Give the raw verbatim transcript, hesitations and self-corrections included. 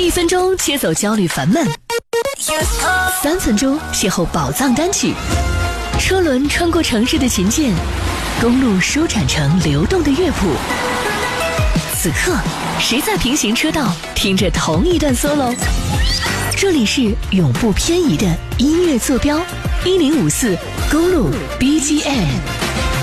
一分钟切走焦虑烦闷，三分钟邂逅宝藏单曲。车轮穿过城市的琴键，公路舒展成流动的乐谱。此刻，谁在平行车道听着同一段 solo？ 这里是永不偏移的音乐坐标，一零五四公路 B G M。